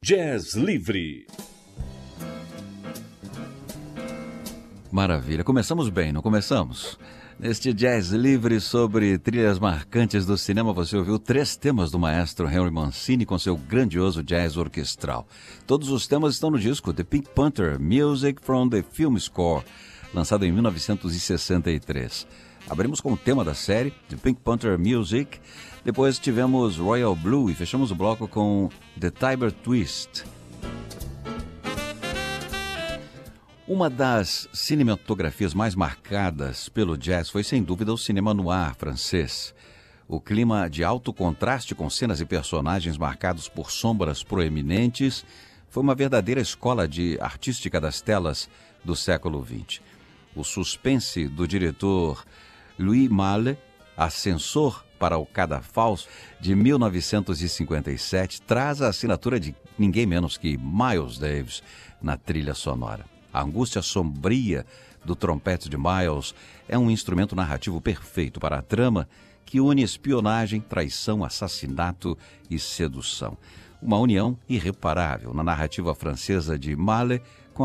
Jazz Livre. Maravilha, começamos bem, não começamos? Neste Jazz Livre sobre trilhas marcantes do cinema, você ouviu 3 temas do maestro Henry Mancini com seu grandioso jazz orquestral. Todos os temas estão no disco The Pink Panther, Music from the Film Score, lançado em 1963. Abrimos com o tema da série, The Pink Panther Music, depois tivemos Royal Blue e fechamos o bloco com The Tiber Twist. Uma das cinematografias mais marcadas pelo jazz foi, sem dúvida, o cinema noir francês. O clima de alto contraste com cenas e personagens marcados por sombras proeminentes foi uma verdadeira escola artística das telas do século XX. O suspense do diretor Louis Malle, Ascensor para o Cadafalso, de 1957, traz a assinatura de ninguém menos que Miles Davis na trilha sonora. A angústia sombria do trompete de Miles é um instrumento narrativo perfeito para a trama que une espionagem, traição, assassinato e sedução. Uma união irreparável na narrativa francesa de Malle